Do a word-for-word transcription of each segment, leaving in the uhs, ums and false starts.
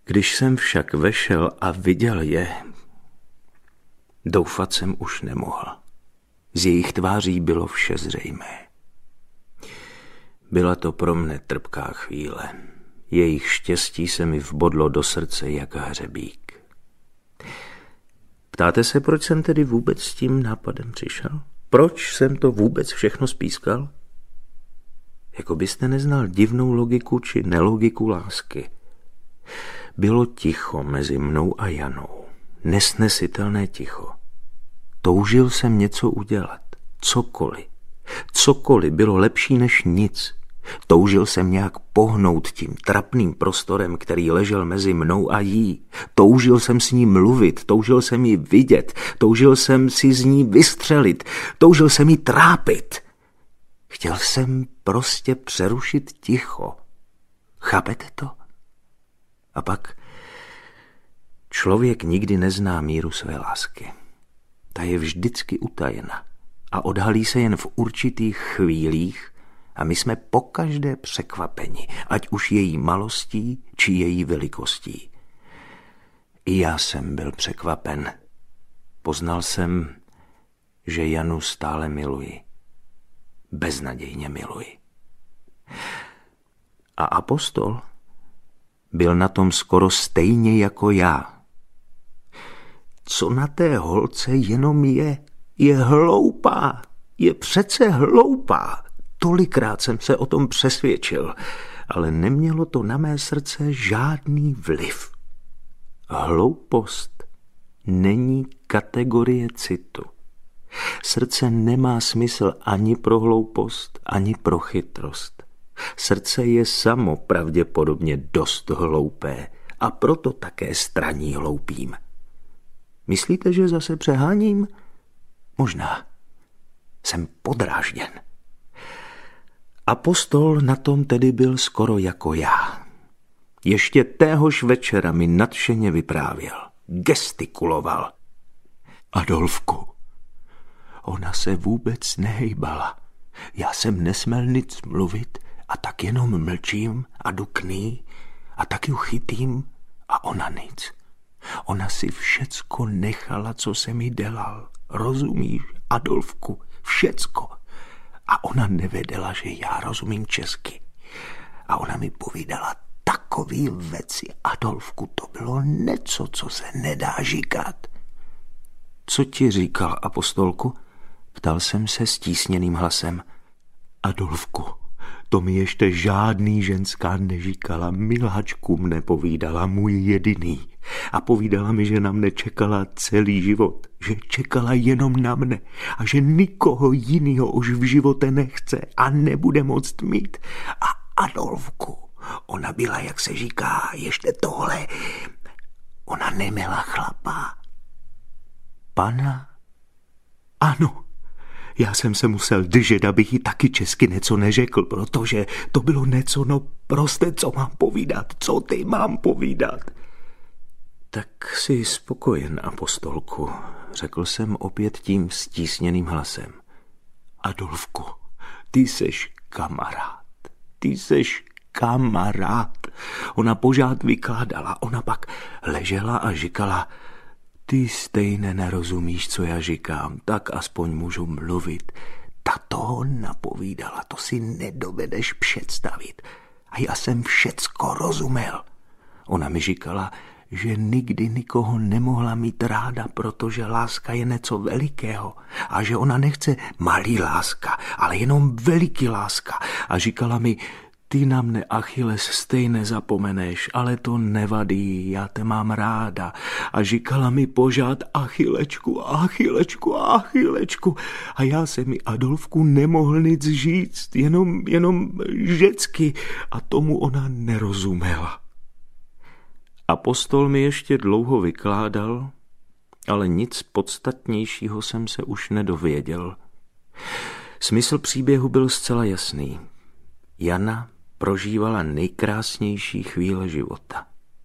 Když jsem však vešel a viděl je, doufat jsem už nemohl. Z jejich tváří bylo vše zřejmé. Byla to pro mne trpká chvíle. Jejich štěstí se mi vbodlo do srdce jak hřebík. Ptáte se, proč jsem tedy vůbec s tím nápadem přišel? Proč jsem to vůbec všechno spískal? Jako byste neznal divnou logiku či nelogiku lásky. Bylo ticho mezi mnou a Janou. Nesnesitelné ticho. Toužil jsem něco udělat. Cokoliv. Cokoliv bylo lepší než nic. Toužil jsem nějak pohnout tím trapným prostorem, který ležel mezi mnou a jí. Toužil jsem s ní mluvit, toužil jsem ji vidět, toužil jsem si z ní vystřelit, toužil jsem ji trápit. Chtěl jsem prostě přerušit ticho. Chápete to? A pak člověk nikdy nezná míru své lásky. Ta je vždycky utajena a odhalí se jen v určitých chvílích a my jsme pokaždé překvapeni, ať už její malostí či její velikostí. I já jsem byl překvapen. Poznal jsem, že Janu stále miluji. Beznadějně miluji. A apostol byl na tom skoro stejně jako já. Co na té holce jenom je, je hloupá, je přece hloupá. Tolikrát jsem se o tom přesvědčil, ale nemělo to na mé srdce žádný vliv. Hloupost není kategorie citu. Srdce nemá smysl ani pro hloupost, ani pro chytrost. Srdce je samo pravděpodobně dost hloupé a proto také straní hloupým. Myslíte, že zase přeháním? Možná. Jsem podrážděn. Apostol na tom tedy byl skoro jako já. Ještě téhož večera mi nadšeně vyprávěl, gestikuloval. Adolfku, ona se vůbec nehejbala. Já jsem nesměl nic mluvit a tak jenom mlčím a jdu k ní a tak ju chytím a ona nic. Ona si všecko nechala, co se mi dělal. Rozumíš, Adolfku, všecko. A ona nevěděla, že já rozumím česky. A ona mi povídala takový věci, Adolfku, to bylo něco, co se nedá říkat. Co ti říkal, apostolku? Ptal jsem se stísněným hlasem. Adolfku, to mi ještě žádný ženská neříkala, miláčku mne povídala, můj jediný. A povídala mi, že na mne čekala celý život, že čekala jenom na mne a že nikoho jinýho už v životě nechce a nebude moct mít. A Adolfku, ona byla, jak se říká, ještě tohle, ona neměla chlapa. Pana? Ano. Já jsem se musel držet, abych jí taky česky něco neřekl, protože to bylo něco, no prostě, co mám povídat, co ty mám povídat. Tak si spokojen, apostolku, řekl jsem opět tím stísněným hlasem. Adolfku, ty seš kamarád, ty seš kamarád. Ona pořád vykládala, ona pak ležela a říkala, ty stejně nerozumíš, co já říkám, tak aspoň můžu mluvit. Ta toho napovídala, to si nedovedeš představit. A já jsem všecko rozuměl. Ona mi říkala, že nikdy nikoho nemohla mít ráda, protože láska je něco velikého a že ona nechce malý láska, ale jenom veliký láska. A říkala mi, ty na mne, Achilles, stejně zapomeneš, ale to nevadí, já te mám ráda. A říkala mi pořád Achilečku, Achilečku, Achilečku. A já se mi, Adolfku, nemohl nic říct, jenom, jenom řecky. A tomu ona nerozuměla. Apostol mi ještě dlouho vykládal, ale nic podstatnějšího jsem se už nedověděl. Smysl příběhu byl zcela jasný. Jana prožívala nejkrásnější chvíle života.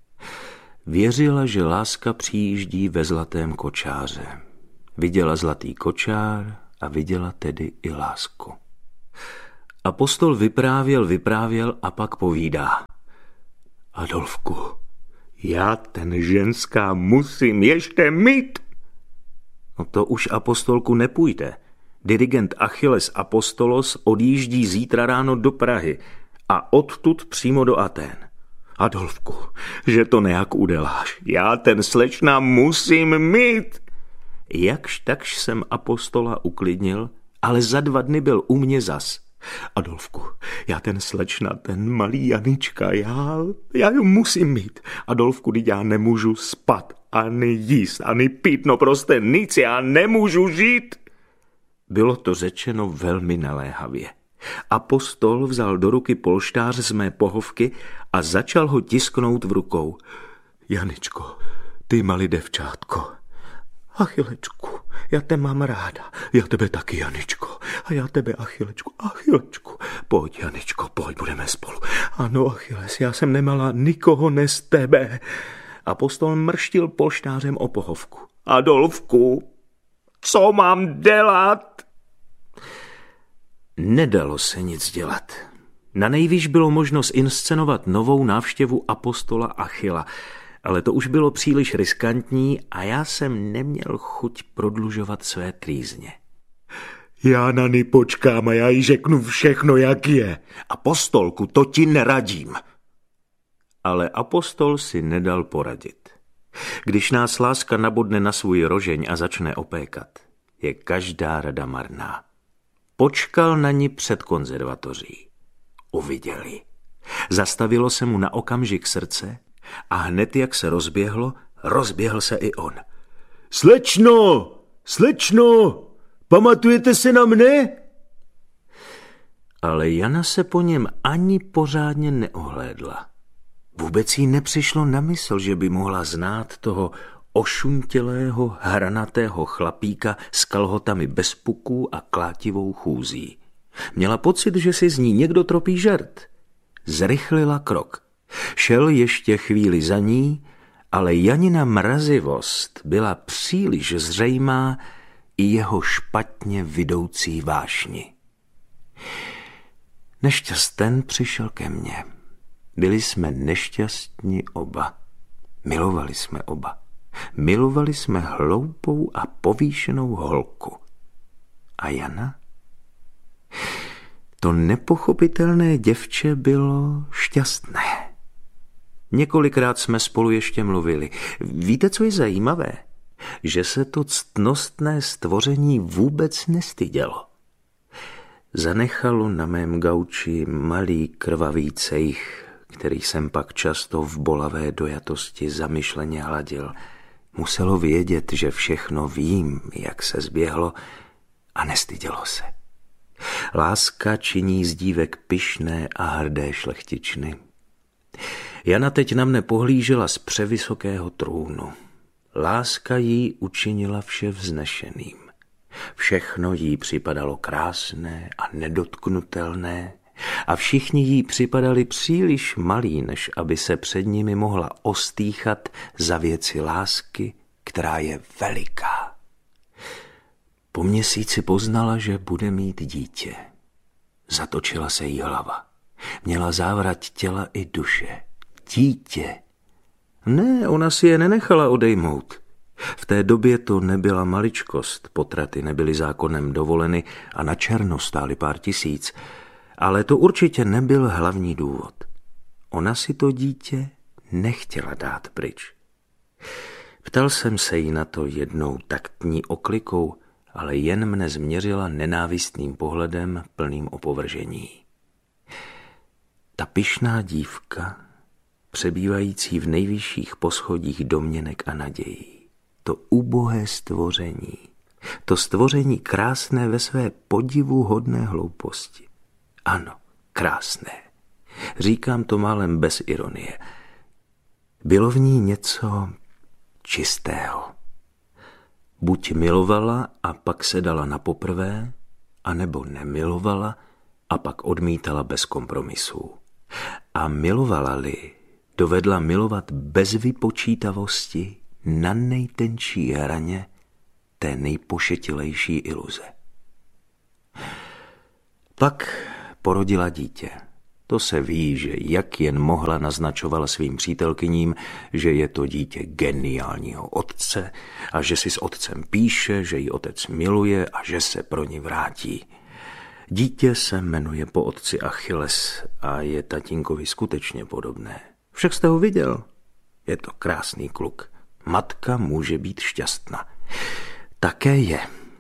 Věřila, že láska přijíždí ve zlatém kočáře. Viděla zlatý kočár a viděla tedy i lásku. Apostol vyprávěl, vyprávěl a pak povídá. Adolfku, Já ten ženská musím ještě mít. No to už Apostolku nepůjde. Dirigent Achilles Apostolos odjíždí zítra ráno do Prahy a odtud přímo do Atén. Adolfku, že to nejak uděláš. Já ten slečna musím mít. Jakž takž jsem Apostola uklidnil, ale za dva dny byl u mě zas. Adolfku, já ten slečna, ten malý Janička, já, já ju musím mít. Adolfku, teď já nemůžu spat, ani jíst, ani pít, no prostě nic, já nemůžu žít. Bylo to řečeno velmi naléhavě. Apostol vzal do ruky polštář z mé pohovky a začal ho tisknout v rukou. Janičko, ty malý devčátko, Achilečku, já te mám ráda, já tebe taky, Janičko, a já tebe, Achilečku, Achilečku, pojď, Janičko, pojď, budeme spolu. Ano, Achilles, já jsem nemala nikoho nez tebe. Apostol mrštil polštářem o pohovku. Adolfku, co mám dělat? Nedalo se nic dělat. Na nejvýš bylo možno zinscenovat novou návštěvu apostola Achilla, ale to už bylo příliš riskantní a já jsem neměl chuť prodlužovat své trýzně. Já na ní počkám a já jí řeknu všechno, jak je. Apostolku, to ti neradím. Ale apostol si nedal poradit. Když nás láska nabodne na svůj rožeň a začne opékat, je každá rada marná. Počkal na ní před konzervatoří. Uviděl ji. Zastavilo se mu na okamžik srdce a hned, jak se rozběhlo, rozběhl se i on. Slečno, slečno, pamatujete se na mne? Ale Jana se po něm ani pořádně neohlédla. Vůbec jí nepřišlo na mysl, že by mohla znát toho ošuntělého, hranatého chlapíka s kalhotami bez puků a klátivou chůzí. Měla pocit, že si z ní někdo tropí žert. Zrychlila krok. Šel ještě chvíli za ní, ale Janina mrazivost byla příliš zřejmá i jeho špatně vidoucí vášni. Nešťasten přišel ke mně. Byli jsme nešťastní oba. Milovali jsme oba. Milovali jsme hloupou a povýšenou holku. A Jana? To nepochopitelné děvče bylo šťastné. Několikrát jsme spolu ještě mluvili. Víte, co je zajímavé? Že se to ctnostné stvoření vůbec nestydělo. Zanechalo na mém gauči malý krvavý cejch, který jsem pak často v bolavé dojatosti zamyšleně hladil. Muselo vědět, že všechno vím, jak se zběhlo, a nestydělo se. Láska činí z dívek pyšné a hrdé šlechtičny. Jana teď na mne pohlížela z převysokého trůnu. Láska jí učinila vše vznešeným. Všechno jí připadalo krásné a nedotknutelné a všichni jí připadali příliš malí, než aby se před nimi mohla ostýchat za věci lásky, která je veliká. Po měsíci poznala, že bude mít dítě. Zatočila se jí hlava. Měla závrat těla i duše. Dítě. Ne, ona si je nenechala odejmout. V té době to nebyla maličkost, potraty nebyly zákonem dovoleny a na černo stály pár tisíc, ale to určitě nebyl hlavní důvod. Ona si to dítě nechtěla dát pryč. Ptal jsem se jí na to jednou taktní oklikou, ale jen mne změřila nenávistným pohledem plným opovržení. Ta pyšná dívka, přebývající v nejvyšších poschodích domněnek a nadějí, to ubohé stvoření, to stvoření krásné ve své podivuhodné hlouposti. Ano, krásné. Říkám to málem bez ironie. Bylo v ní něco čistého. Buď milovala a pak se dala na poprvé, anebo nemilovala a pak odmítala bez kompromisů. A milovala-li, dovedla milovat bez vypočítavosti na nejtenčí hraně té nejpošetilejší iluze. Pak porodila dítě. To se ví, že jak jen mohla naznačovala svým přítelkyním, že je to dítě geniálního otce a že si s otcem píše, že ji otec miluje a že se pro ní vrátí. Dítě se jmenuje po otci Achilles a je tatínkovi skutečně podobné. Však jste ho viděl? Je to krásný kluk. Matka může být šťastná. Také je.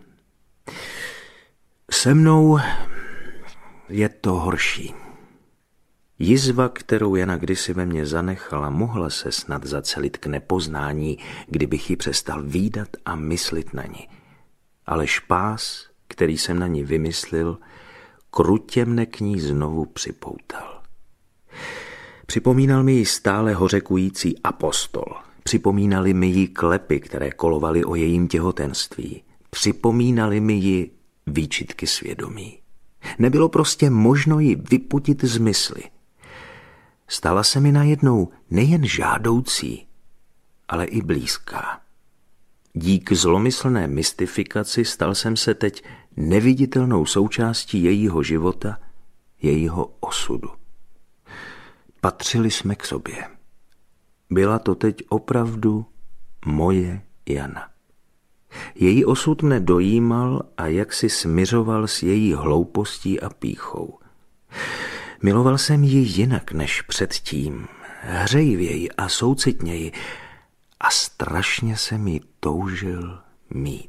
Se mnou je to horší. Jizva, kterou Jana kdysi ve mně zanechala, mohla se snad zacelit k nepoznání, kdybych ji přestal vídat a myslit na ní. Ale špás, který jsem na ní vymyslil, krutě mne k ní znovu připoutal. Připomínal mi ji stále hořekující apostol. Připomínali mi ji klepy, které kolovaly o jejím těhotenství. Připomínali mi ji výčitky svědomí. Nebylo prostě možno ji vyputit z mysli. Stala se mi najednou nejen žádoucí, ale i blízká. Dík zlomyslné mystifikaci stal jsem se teď neviditelnou součástí jejího života, jejího osudu. Patřili jsme k sobě. Byla to teď opravdu moje Jana. Její osud mne dojímal a jaksi smiřoval s její hloupostí a pýchou. Miloval jsem ji jinak než předtím, hřejivěji a soucitněji a strašně jsem ji toužil mít.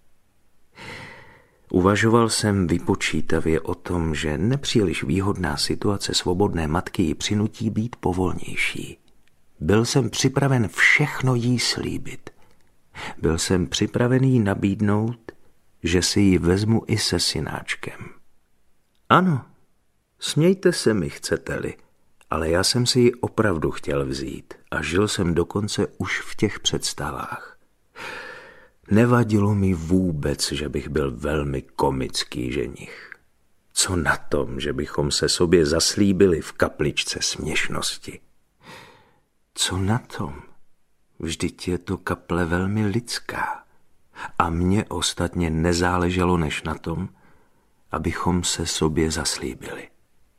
Uvažoval jsem vypočítavě o tom, že nepříliš výhodná situace svobodné matky ji přinutí být povolnější. Byl jsem připraven všechno jí slíbit. Byl jsem připraven jí nabídnout, že si ji vezmu i se synáčkem. Ano, smějte se mi, chcete-li, ale já jsem si ji opravdu chtěl vzít a žil jsem dokonce už v těch představách. Nevadilo mi vůbec, že bych byl velmi komický ženich. Co na tom, že bychom se sobě zaslíbili v kapličce směšnosti? Co na tom? Vždyť je to kaple velmi lidská a mně ostatně nezáleželo než na tom, abychom se sobě zaslíbili.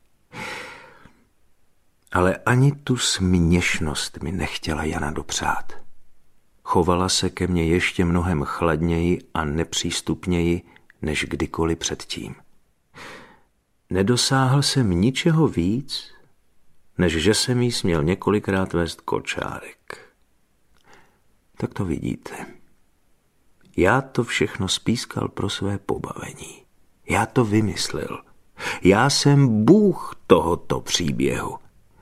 Ale ani tu směšnost mi nechtěla Jana dopřát. Chovala se ke mně ještě mnohem chladněji a nepřístupněji než kdykoliv předtím. Nedosáhl jsem ničeho víc, než že jsem jí směl několikrát vést kočárek. Tak to vidíte. Já to všechno spískal pro své pobavení. Já to vymyslel. Já jsem bůh tohoto příběhu.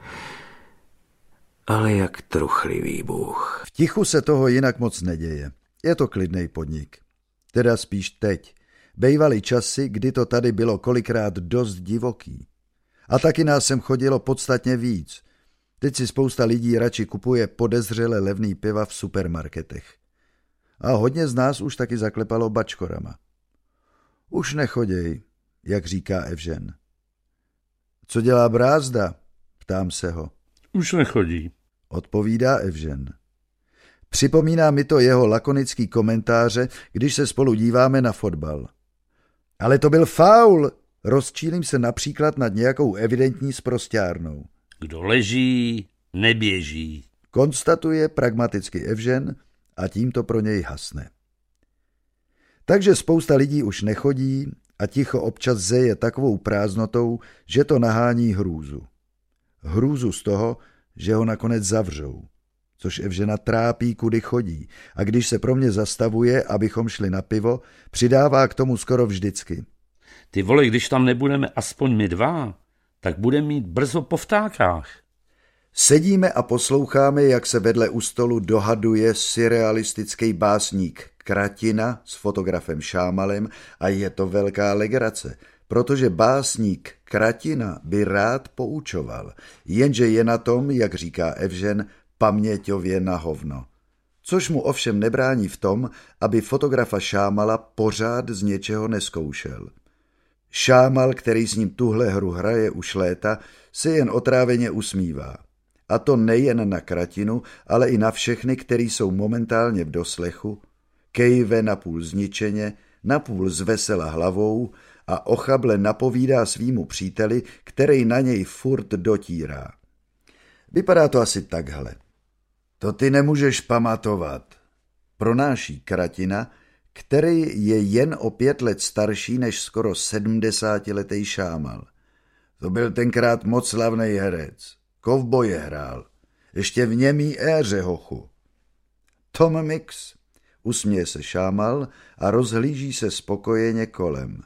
Ale jak truchlivý bůh. V tichu se toho jinak moc neděje. Je to klidnej podnik. Teda spíš teď. Bejvaly časy, kdy to tady bylo kolikrát dost divoký. A taky nás sem chodilo podstatně víc. Teď si spousta lidí radši kupuje podezřele levný piva v supermarketech. A hodně z nás už taky zaklepalo bačkorama. Už nechoděj, jak říká Evžen. Co dělá Brázda? Ptám se ho. Už nechodí, odpovídá Evžen. Připomíná mi to jeho lakonický komentáře, když se spolu díváme na fotbal. Ale to byl faul! Rozčílím se například nad nějakou evidentní sprosťárnou. Kdo leží, neběží. Konstatuje pragmaticky Evžen a tím to pro něj hasne. Takže spousta lidí už nechodí a ticho občas zeje takovou prázdnotou, že to nahání hrůzu. Hrůzu z toho, že ho nakonec zavřou, což Evžena trápí, kudy chodí, a když se pro mě zastavuje, abychom šli na pivo, přidává k tomu skoro vždycky. Ty vole, když tam nebudeme aspoň my dva, tak budeme mít brzo po vtákách. Sedíme a posloucháme, jak se vedle u stolu dohaduje surrealistický básník Kratina s fotografem Šámalem a je to velká legrace, protože básník Kratina by rád poučoval, jenže je na tom, jak říká Evžen, paměťově na hovno. Což mu ovšem nebrání v tom, aby fotografa Šámala pořád z něčeho neskoušel. Šámal, který s ním tuhle hru hraje už léta, se jen otráveně usmívá. A to nejen na Kratinu, ale i na všechny, který jsou momentálně v doslechu, kejve napůl zničeně, napůl zvesela hlavou a ochable napovídá svýmu příteli, který na něj furt dotírá. Vypadá to asi takhle. To ty nemůžeš pamatovat, pronáší Kratina, který je jen o pět let starší než skoro sedmdesátiletý Šámal. To byl tenkrát moc slavnej herec. Kovboje hrál. Ještě v němý éře, hochu. Tom Mix, usměje se Šámal a rozhlíží se spokojeně kolem.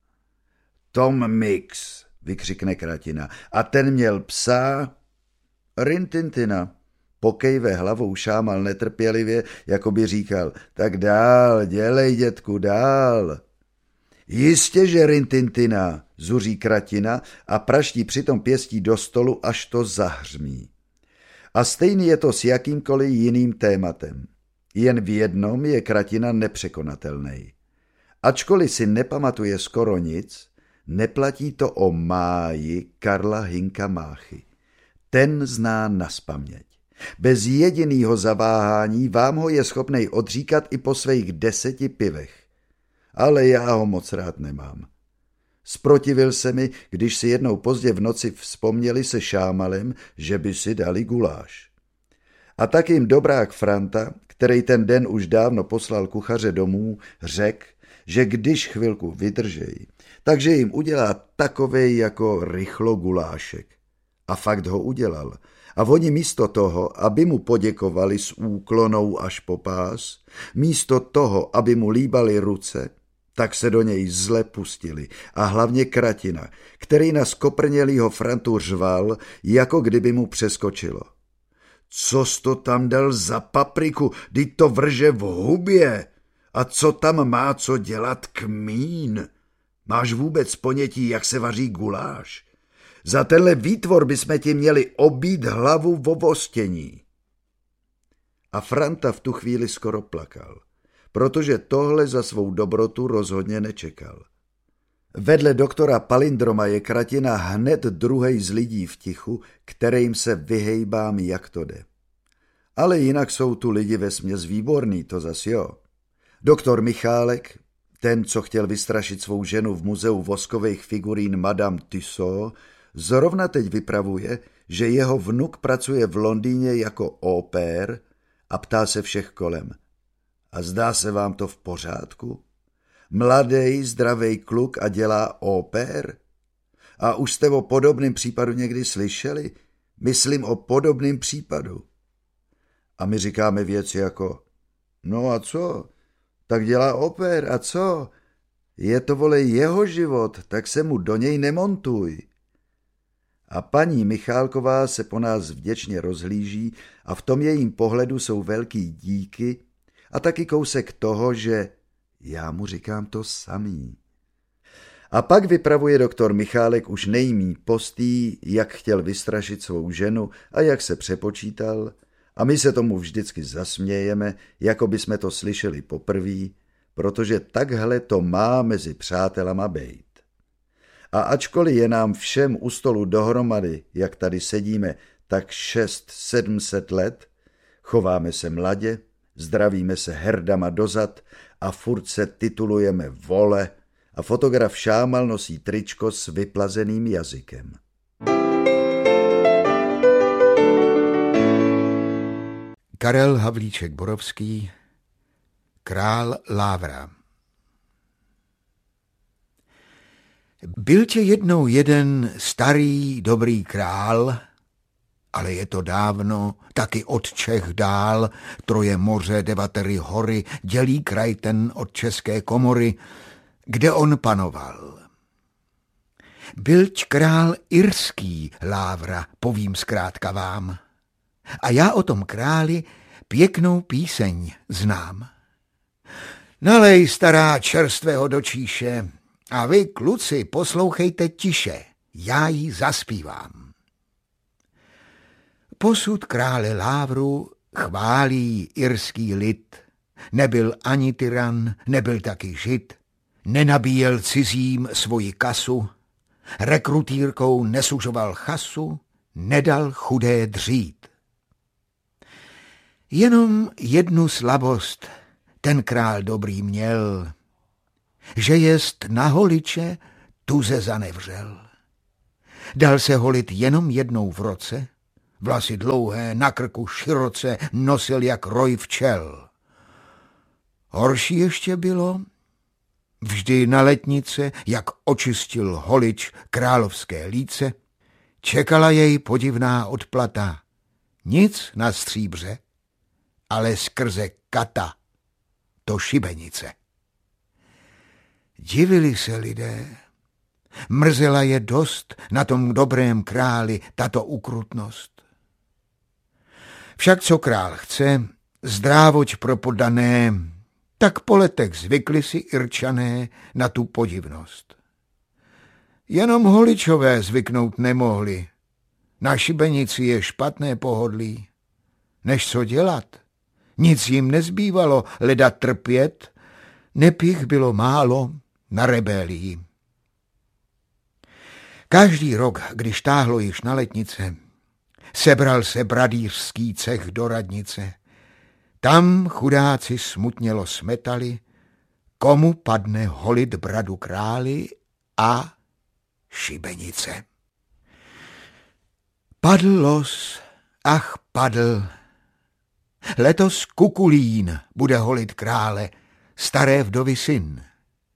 Tom Mix, vykřikne Kratina. A ten měl psa? Rintintina. Pokejve hlavou Šámal netrpělivě, jako by říkal, tak dál, dělej, dětku, dál. Jistě, že Rintintina, zuří Kratina a praští přitom pěstí do stolu, až to zahřmí. A stejný je to s jakýmkoliv jiným tématem. Jen v jednom je Kratina nepřekonatelný. Ačkoliv si nepamatuje skoro nic, neplatí to o máji Karla Hinka Máchy. Ten zná nazpaměť. Bez jedinýho zaváhání vám ho je schopnej odříkat i po svých deseti pivech. Ale já ho moc rád nemám. Zprotivil se mi, když si jednou pozdě v noci vzpomněli se Šámalem, že by si dali guláš. A tak jim dobrák Franta, který ten den už dávno poslal kuchaře domů, řekl, že když chvilku vydržej, takže jim udělá takovej jako rychlo gulášek. A fakt ho udělal. A oni místo toho, aby mu poděkovali s úklonou až po pás, místo toho, aby mu líbali ruce, tak se do něj zle pustili. A hlavně Kratina, který na skoprnělýho Frantu řval, jako kdyby mu přeskočilo. Co jsi to tam dal za papriku, vždyť to vrže v hubě? A co tam má co dělat kmín? Máš vůbec ponětí, jak se vaří guláš? Za tenhle výtvor bychom ti měli obít hlavu vo vostění. A Franta v tu chvíli skoro plakal, protože tohle za svou dobrotu rozhodně nečekal. Vedle doktora Palindroma je Kratina hned druhej z lidí v tichu, kterým se vyhejbám, jak to jde. Ale jinak jsou tu lidi vesměs výborný, to zas jo. Doktor Michálek, ten, co chtěl vystrašit svou ženu v muzeu voskových figurín Madame Tussauds, zrovna teď vypravuje, že jeho vnuk pracuje v Londýně jako opér a ptá se všech kolem. A zdá se vám to v pořádku? Mladej, zdravej kluk a dělá opér? A už jste o podobném případu někdy slyšeli? Myslím o podobném případu. A my říkáme věci jako, no a co? Tak dělá opér a co? Je to, vole, jeho život, tak se mu do něj nemontuj. A paní Michálková se po nás vděčně rozhlíží a v tom jejím pohledu jsou velký díky a taky kousek toho, že já mu říkám to samý. A pak vypravuje doktor Michálek už nejmí postý, jak chtěl vystrašit svou ženu a jak se přepočítal, a my se tomu vždycky zasmějeme, jako by jsme to slyšeli poprví, protože takhle to má mezi přátelama bejt. A ačkoliv je nám všem u stolu dohromady, jak tady sedíme, tak šest, sedmset let, chováme se mladě, zdravíme se herdama dozad a furt se titulujeme vole a fotograf Šámal nosí tričko s vyplazeným jazykem. Karel Havlíček Borovský, Král Lávra. Byl tě jednou jeden starý dobrý král, ale je to dávno, taky od Čech dál, troje moře, devatery hory, dělí kraj ten od České komory, kde on panoval. Bylť král irský, Lávra, povím zkrátka vám. A já o tom králi pěknou píseň znám. Nalej, stará, čerstvého do číše, a vy, kluci, poslouchejte tiše, já ji zaspívám. Posud krále Lávru chválí irský lid. Nebyl ani tyran, nebyl taky žid, nenabíjel cizím svoji kasu, rekrutírkou nesužoval chasu, nedal chudé dřít. Jenom jednu slabost ten král dobrý měl, že jest na holiče tuze zanevřel. Dal se holit jenom jednou v roce, vlasy dlouhé, na krku široce nosil jak roj včel. Horší ještě bylo, vždy na letnice, jak očistil holič královské líce, čekala jej podivná odplata. Nic na stříbře, ale skrze kata, to šibenice. Divili se lidé, mrzela je dost na tom dobrém králi tato ukrutnost. Však co král chce, zdrávoť pro poddané, tak po letech zvykli si Irčané na tu podivnost. Jenom holičové zvyknout nemohli. Na šibenici je špatné pohodlí. Než co dělat? Nic jim nezbývalo, leda trpět, nepich bylo málo na rebelii. Každý rok, když táhlo již na letnice, sebral se bradýřský cech do radnice. Tam chudáci smutnělo smetali, komu padne holit bradu králi a šibenice. Padl los, ach padl. Letos Kukulín bude holit krále, staré vdovy syn.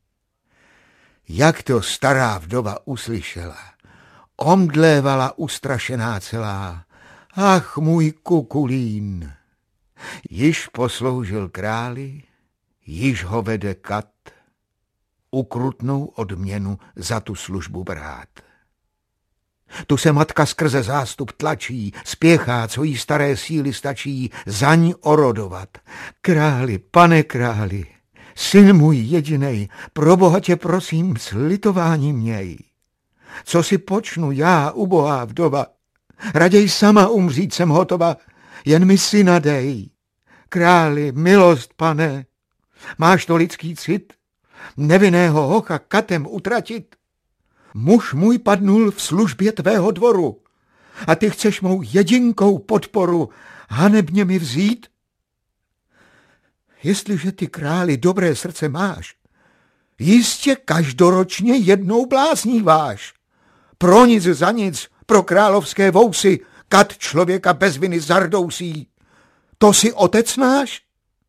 Jak to stará vdova uslyšela, omdlévala ustrašená celá. Ach, můj Kukulín, již posloužil králi, již ho vede kat, ukrutnou odměnu za tu službu brát. Tu se matka skrze zástup tlačí, spěchá, co jí staré síly stačí, zaň orodovat. Králi, pane králi, syn můj jedinej, pro boha tě prosím, s litováním měj. Co si počnu já, ubohá vdova, raději sama umřít jsem hotova, jen mi syna dej. Králi, milost, pane, máš to lidský cit, nevinného hocha katem utratit? Muž můj padnul v službě tvého dvoru a ty chceš mou jedinkou podporu hanebně mi vzít? Jestliže ty králi dobré srdce máš, jistě každoročně jednou blázníváš. Pro nic za nic, pro královské vousy, kat člověka bez viny zardousí. To si otec náš?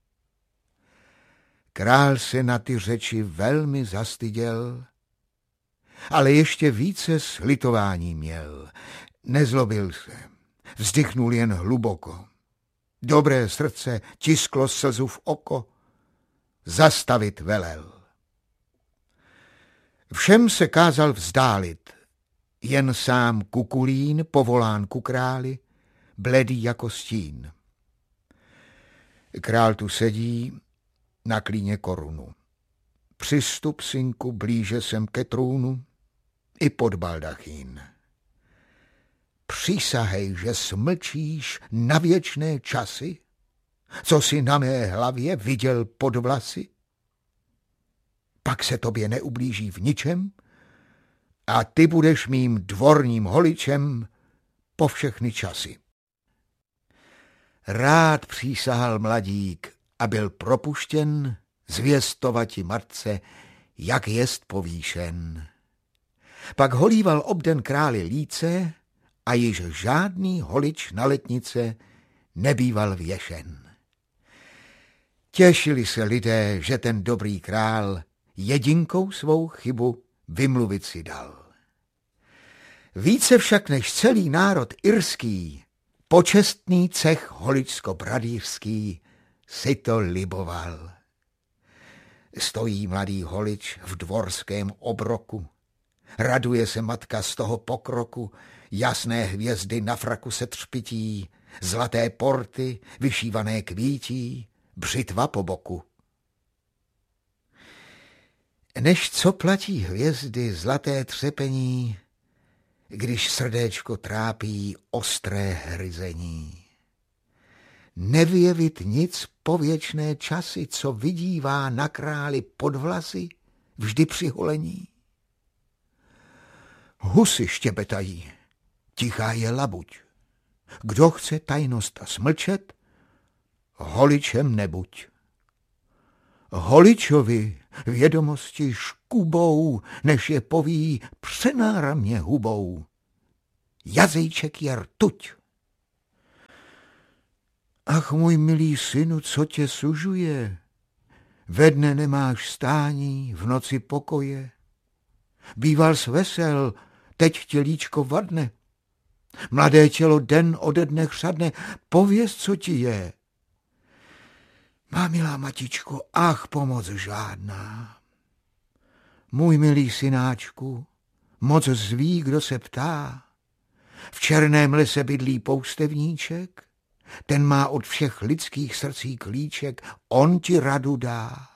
Král se na ty řeči velmi zastyděl, ale ještě více slitování měl. Nezlobil se, vzdychnul jen hluboko. Dobré srdce tisklo slzu v oko, zastavit velel. Všem se kázal vzdálit, jen sám Kukulín, povolán ku králi, bledý jako stín. Král tu sedí na klíně korunu. Přistup, synku, blíže sem ke trůnu i pod baldachín. Přísahej, že smlčíš na věčné časy, co si na mé hlavě viděl pod vlasy. Pak se tobě neublíží v ničem a ty budeš mým dvorním holičem po všechny časy. Rád přísahal mladík a byl propuštěn zvěstovati matce, jak jest povýšen. Pak holíval obden králi líce a již žádný holič na letnice nebýval věšen. Těšili se lidé, že ten dobrý král jedinkou svou chybu vymluvit si dal. Více však než celý národ irský, počestný cech holičsko-bradýřský si to liboval. Stojí mladý holič v dvorském obroku, raduje se matka z toho pokroku, jasné hvězdy na fraku se třpití, zlaté porty, vyšívané kvítí, břitva po boku. Než co platí hvězdy zlaté třepení, když srdéčko trápí ostré hryzení. Nevyjevit nic pověčné časy, co vidívá na králi pod vlasy, vždy při holení. Husy štěbetají, tichá je labuť. Kdo chce tajnost smlčet, holičem nebuď. Holičovi vědomosti škubou, než je poví přenáramně hubou. Jazyček je rtuť. Ach, můj milý synu, co tě sužuje? Ve dne nemáš stání, v noci pokoje. Býval s vesel, teď tělíčko vadne. Mladé tělo den ode dne chřadne, pověz, co ti je. Má milá matičko, ach, pomoc žádná. Můj milý synáčku, moc zví, kdo se ptá. V černém lese bydlí poustevníček, ten má od všech lidských srdcí klíček, on ti radu dá.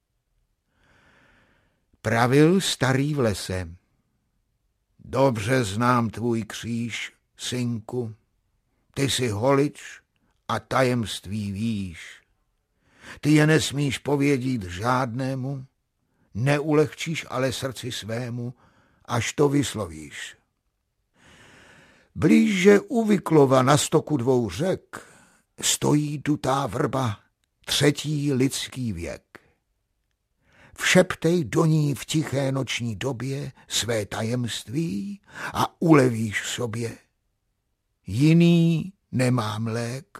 Pravil starý v lese. Dobře znám tvůj kříž, synku, ty jsi holič a tajemství víš. Ty je nesmíš povědět žádnému, neulehčíš ale srdci svému, až to vyslovíš. Blíže u Vyklova na stoku dvou řek stojí dutá vrba, třetí lidský věk. Všeptej do ní v tiché noční době své tajemství a ulevíš sobě. Jiný nemám lék.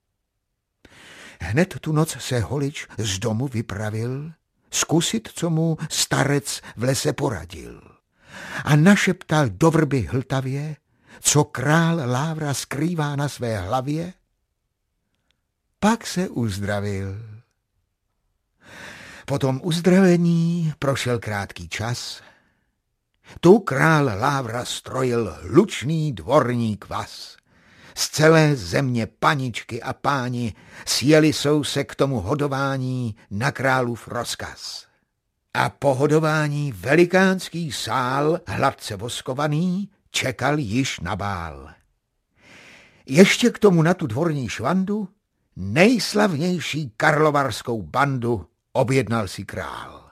Hned tu noc se holič z domu vypravil, zkusit, co mu starec v lese poradil. A našeptal do vrby hltavě, co král Lávra skrývá na své hlavě. Pak se uzdravil. Po tom uzdravení prošel krátký čas. Tu král Lávra strojil hlučný dvorní kvas. Z celé země paničky a páni sjeli jsou se k tomu hodování na králův rozkaz. A po hodování velikánský sál, hladce voskovaný, čekal již na bál. Ještě k tomu na tu dvorní švandu nejslavnější karlovarskou bandu objednal si král.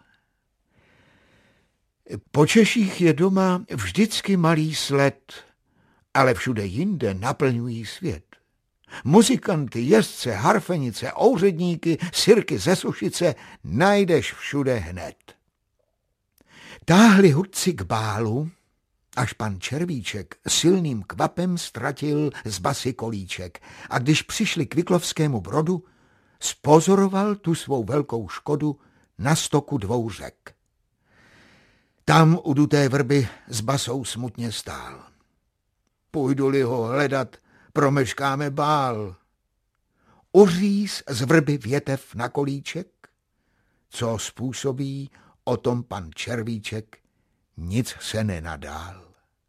Po Češích je doma vždycky malý sled, ale všude jinde naplňují svět. Muzikanty, jezdce, harfenice, ouředníky, sirky ze Sušice najdeš všude hned. Táhli hudci k bálu, až pan Červíček silným kvapem ztratil z basy kolíček a když přišli k Vyklovskému Brodu, spozoroval tu svou velkou škodu na stoku dvou řek. Tam u duté vrby s basou smutně stál. Půjdu-li ho hledat, promeškáme bál. Uříz z vrby větev na kolíček, co způsobí, o tom pan Červíček nic se nenadál.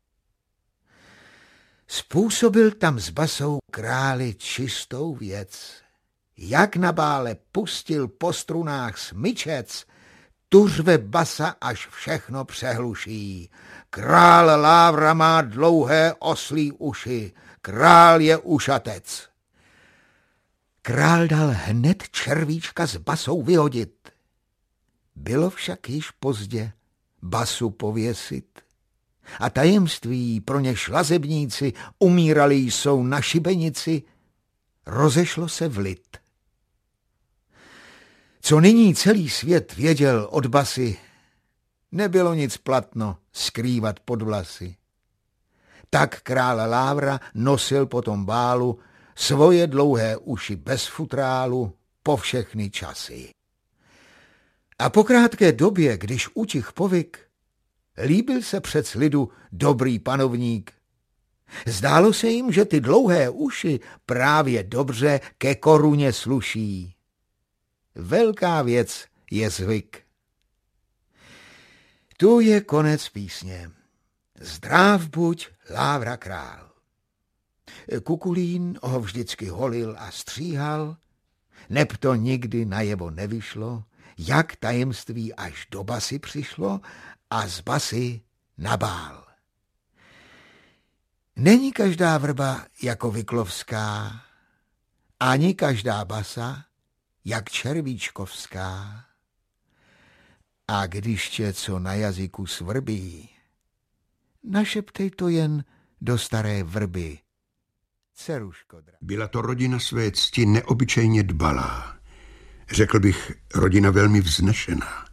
Způsobil tam s basou králi čistou věc. Jak na bále pustil po strunách smyčec, tu řve basa, až všechno přehluší. Král Lávra má dlouhé oslí uši, král je ušatec. Král dal hned Červíčka s basou vyhodit. Bylo však již pozdě basu pověsit. A tajemství, pro něž lazebníci umírali jsou na šibenici, rozešlo se v lid. Co nyní celý svět věděl od basy, nebylo nic platno skrývat pod vlasy. Tak král Lávra nosil po tom bálu svoje dlouhé uši bez futrálu po všechny časy. A po krátké době, když utich povyk, líbil se přec lidu dobrý panovník. Zdálo se jim, že ty dlouhé uši právě dobře ke koruně sluší. Velká věc je zvyk. Tu je konec písně. Zdrav buď, Lávra král. Kukulín ho vždycky holil a stříhal, neb to nikdy najevo nevyšlo, jak tajemství až do basy přišlo a z basy na bál. Není každá vrba jako Vyklovská, ani každá basa jak Červíčkovská. A když tě co na jazyku svrbí, našeptej to jen do staré vrby. Ceruško, byla to rodina své cti neobyčejně dbalá. Řekl bych, rodina velmi vznešená.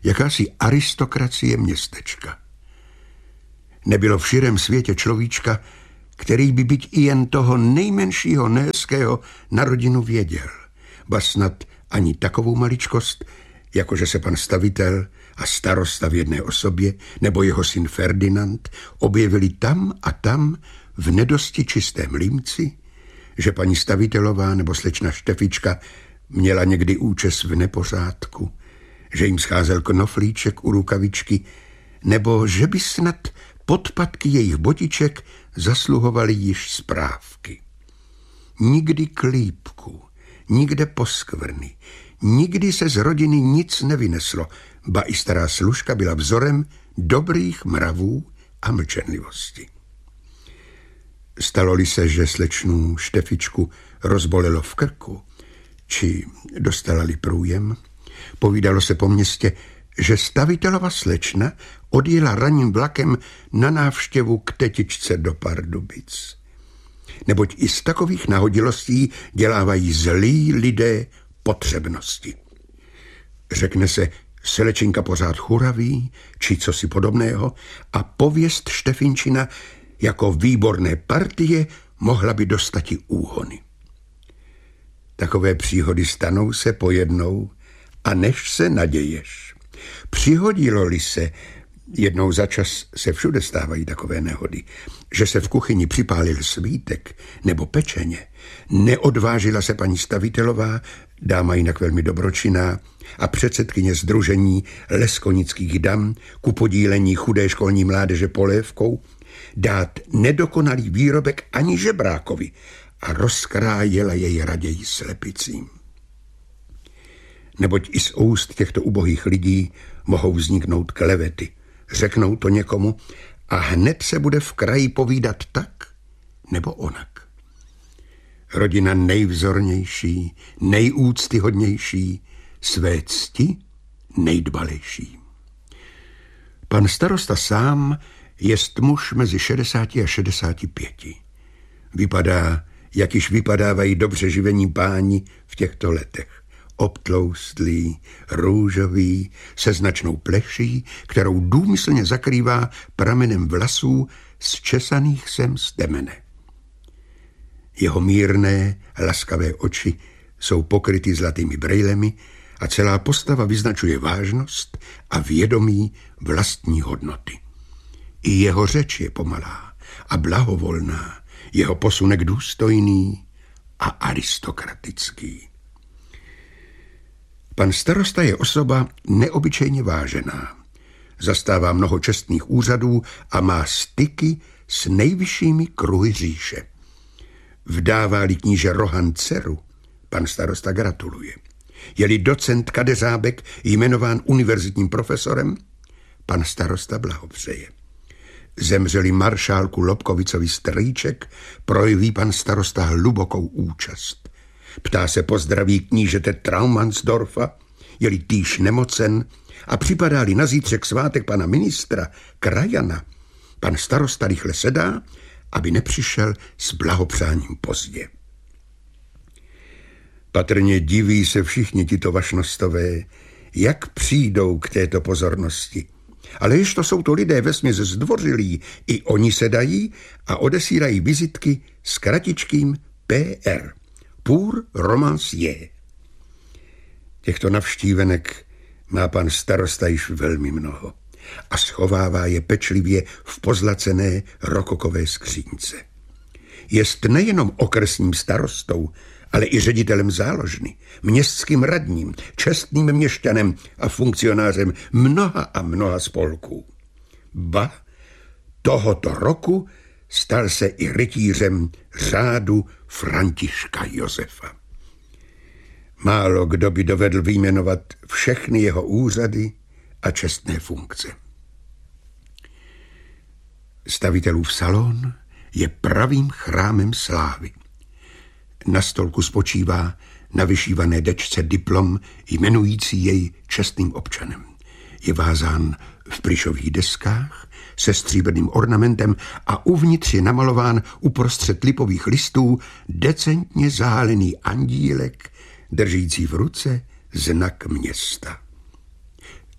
jakási aristokracie městečka. Nebylo v širém světě človíčka, který by byť i jen toho nejmenšího nehezkého na rodinu věděl. Ba snad ani takovou maličkost, jako že se pan stavitel a starosta v jedné osobě nebo jeho syn Ferdinand objevili tam a tam v nedosti čistém límci, že paní stavitelová nebo slečna Štefička měla někdy účes v nepořádku, že jim scházel knoflíček u rukavičky, nebo že by snad podpatky jejich botiček zasluhovaly již správky. Nikdy klípku, nikde poskvrny, nikdy se z rodiny nic nevyneslo, ba i stará služka byla vzorem dobrých mravů a mlčenlivosti. Stalo-li se, že slečnu Štefičku rozbolelo v krku, či dostala-li průjem, povídalo se po městě, že stavitelova slečna odjela ranním vlakem na návštěvu k tetičce do Pardubic. Neboť i z takových nahodilostí dělávají zlí lidé potřebnosti. Řekne se, slečinka pořád churaví, či cosi podobného, a pověst Štefinčina jako výborné partie mohla by dostati úhony. Takové příhody stanou se pojednou, a než se naděješ. Přihodilo-li se, jednou za čas se všude stávají takové nehody, že se v kuchyni připálil svítek nebo pečeně, neodvážila se paní stavitelová, dáma jinak velmi dobročinná, a předsedkyně sdružení leskonických dam ku podílení chudé školní mládeže polévkou dát nedokonalý výrobek ani žebrákovi a rozkrájela jej raději slepicím. Neboť i z úst těchto ubohých lidí mohou vzniknout klevety. Řeknou to někomu a hned se bude v kraji povídat tak nebo onak. Rodina nejvzornější, nejúctyhodnější, své cti nejdbalejší. Pan starosta sám jest muž mezi šedesáti a šedesáti pěti. Vypadá, jak již vypadávají dobře živení páni v těchto letech. Obtloustlý, růžový, se značnou pleší, kterou důmyslně zakrývá pramenem vlasů zčesaných sem z temene. Jeho mírné, laskavé oči jsou pokryty zlatými brejlemi a celá postava vyznačuje vážnost a vědomí vlastní hodnoty. I jeho řeč je pomalá a blahovolná, jeho posunek důstojný a aristokratický. Pan starosta je osoba neobyčejně vážená. Zastává mnoho čestných úřadů a má styky s nejvyššími kruhy říše. Vdává-li kníže Rohan dceru, pan starosta gratuluje. Je-li docent Kadeřábek jmenován univerzitním profesorem, pan starosta blahopřeje. Zemřeli maršálku Lobkovicovi strýček, projeví pan starosta hlubokou účast. Ptá se pozdraví knížete Traumansdorfa, je-li týž nemocen, a připadá-li na zítřek svátek pana ministra Krajana, pan starosta rychle sedá, aby nepřišel s blahopřáním pozdě. Patrně diví se všichni tito vašnostové, jak přijdou k této pozornosti. Ale ještě jsou to lidé vesměs zdvořilí, i oni sedají a odesílají vizitky s kratičkým P R. Pour romancier. Těchto navštívenek má pan starosta již velmi mnoho a schovává je pečlivě v pozlacené rokokové skřínce. Jest nejenom okresním starostou, ale i ředitelem záložny, městským radním, čestným měšťanem a funkcionářem mnoha a mnoha spolků. Ba, tohoto roku stal se i rytířem řádu Františka Josefa. Málo kdo by dovedl vyjmenovat všechny jeho úřady a čestné funkce. Stavitelův salon je pravým chrámem slávy. Na stolku spočívá na vyšívané dečce diplom jmenující jej čestným občanem. Je vázán v plyšových deskách se stříbrným ornamentem a uvnitř je namalován uprostřed lipových listů decentně zahálený andílek, držící v ruce znak města.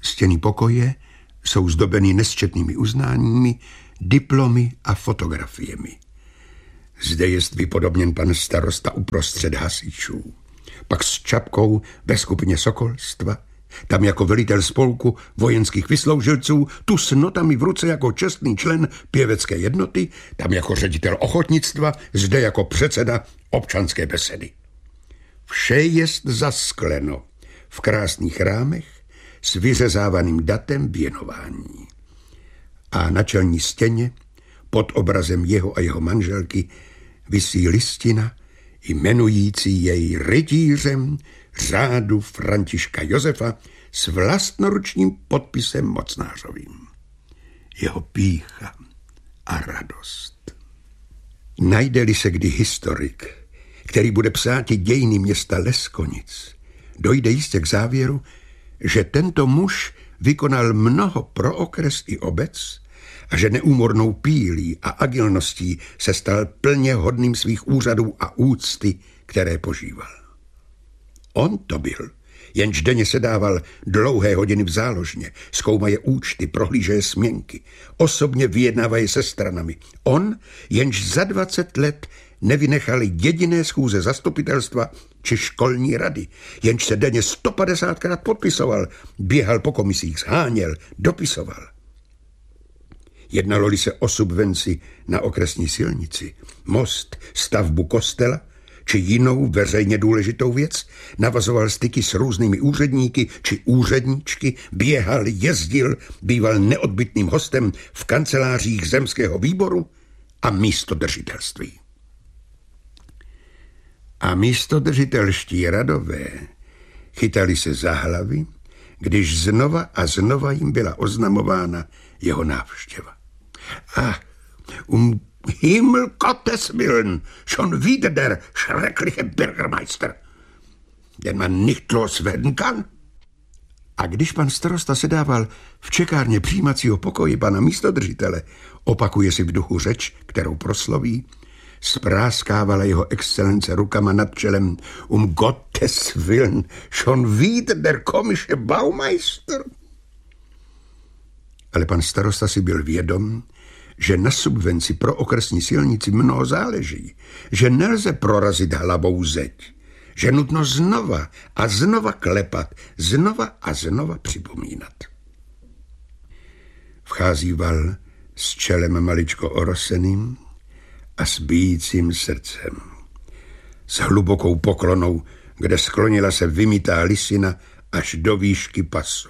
Stěny pokoje jsou zdobeny nesčetnými uznáními, diplomy a fotografiemi. Zde jest vypodobněn pan starosta uprostřed hasičů. Pak s čapkou ve skupině sokolstva, tam jako velitel spolku vojenských vysloužilců, tu s notami v ruce jako čestný člen pěvecké jednoty, tam jako ředitel ochotnictva, zde jako předseda občanské besedy. Vše jest zaskleno v krásných rámech s vyřezávaným datem věnování. A na čelní stěně pod obrazem jeho a jeho manželky visí listina jmenující jej rytířem řádu Františka Josefa s vlastnoručním podpisem mocnářovým. Jeho pýcha a radost. Najde-li se kdy historik, který bude psáti dějiny města Leskonic, dojde jistě k závěru, že tento muž vykonal mnoho pro okres i obec a že neúmornou pílí a agilností se stal plně hodným svých úřadů a úcty, které požíval. On to byl, jenž denně sedával dlouhé hodiny v záložně, zkoumaje účty, prohlížeje směnky, osobně vyjednávaje se stranami. On, jenž za dvacet let nevynechal jediné schůze zastupitelstva či školní rady, jenž se denně sto padesátkrát podpisoval, běhal po komisích, sháněl, dopisoval. Jednalo-li se o subvenci na okresní silnici, most, stavbu kostela či jinou veřejně důležitou věc, navazoval styky s různými úředníky či úředníčky, běhal, jezdil, býval neodbytným hostem v kancelářích zemského výboru a místodržitelství. A místodržitelští radové chytali se za hlavy, když znova a znova jim byla oznamována jeho návštěva. Ach, um Himmel Gottes Willen, schon wieder der schreckliche Bürgermeister, den man nicht loswerden kann. A když pan starosta sedával v čekárně přijímacího pokoje pana místodržitele, opakuje si v duchu řeč, kterou prosloví, spráskávala jeho excelence rukama nad čelem. Um Gottes Willen, schon wieder der komische Baumeister. Ale pan starosta si byl vědom, že na subvenci pro okresní silnici mnoho záleží, že nelze prorazit hlavou zeď, že nutno znova a znova klepat, znova a znova připomínat. Vchází Val s čelem maličko oroseným a s bijícím srdcem. S hlubokou poklonou, kde sklonila se vymytá lisina až do výšky pasu.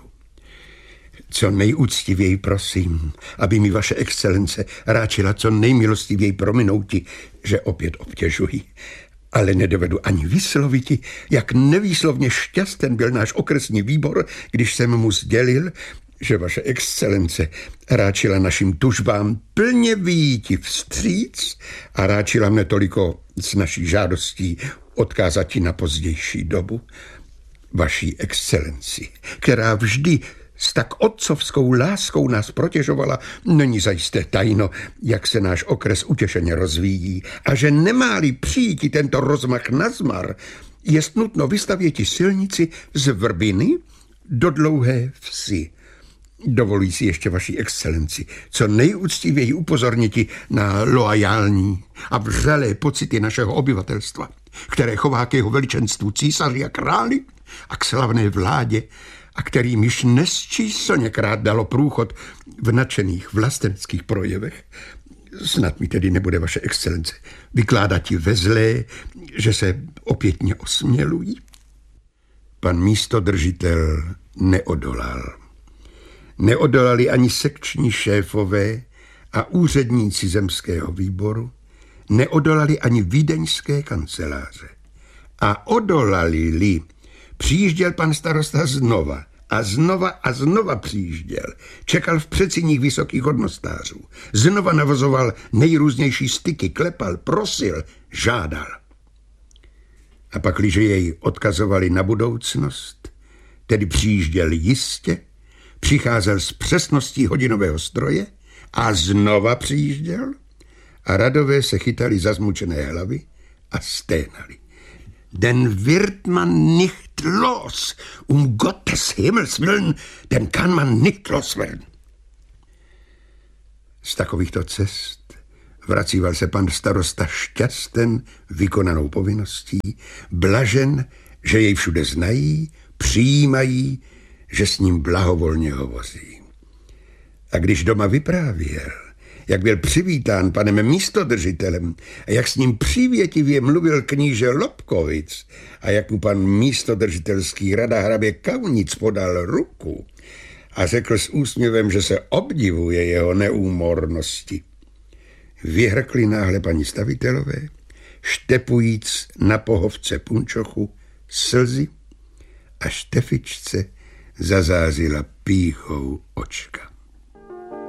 Co nejúctivěji prosím, aby mi vaše excelence ráčila co nejmilostivěji prominouti, že opět obtěžuji. Ale nedovedu ani vysloviti, jak nevýslovně šťasten byl náš okresní výbor, když jsem mu sdělil, že vaše excelence ráčila našim tužbám plně vyjíti vstříc a ráčila mne toliko s naší žádostí odkázati na pozdější dobu. Vaší excelenci, která vždy s tak otcovskou láskou nás protěžovala, není zajisté tajno, jak se náš okres utěšeně rozvíjí a že nemá-li přijít tento rozmach nazmar, jest nutno vystavěti silnici z Vrbiny do Dlouhé Vsi. Dovolí si ještě vaší excelenci co nejúctivěji upozorniti na loajální a vřelé pocity našeho obyvatelstva, které chová k jeho veličenstvu císaři a králi a k slavné vládě, a kterým již nesčíslněkrát dalo průchod v nadšených vlasteneckých projevech. Snad mi tedy nebude vaše excelence vykládati ve zlé, že se opětně osmělují. Pan místodržitel neodolal. Neodolali ani sekční šéfové a úředníci zemského výboru, neodolali ani vídeňské kanceláře. A odolali-li, přijížděl pan starosta znova a znova a znova přijížděl. Čekal v předsíních vysokých hodnostářů. Znova navozoval nejrůznější styky, klepal, prosil, žádal. A pakliže jej odkazovali na budoucnost, tedy přijížděl jistě, přicházel s přesností hodinového stroje a znova přijížděl a radové se chytali za zmučené hlavy a sténali. Den wird man nicht los, um Gottes Himmels willen, den kann man nicht loswerden. Z takovýchto cest vracíval se pan starosta šťasten vykonanou povinností, blažen, že jej všude znají, přijímají, že s ním blahovolně hovoří. A když doma vyprávěl, jak byl přivítán panem místodržitelem a jak s ním přívětivě mluvil kníže Lobkovic a jak mu pan místodržitelský rada hrabě Kaunic podal ruku a řekl s úsměvem, že se obdivuje jeho neúmornosti, vyhrkli náhle paní stavitelové, štepujíc na pohovce punčochu slzy a Štefičce zazářila pýchou očka.